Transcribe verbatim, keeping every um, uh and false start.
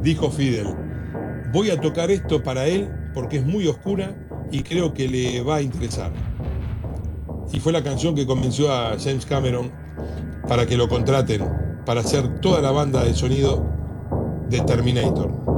Dijo Fidel, voy a tocar esto para él porque es muy oscura y creo que le va a interesar. Y fue la canción que convenció a James Cameron para que lo contraten para hacer toda la banda de sonido de Terminator.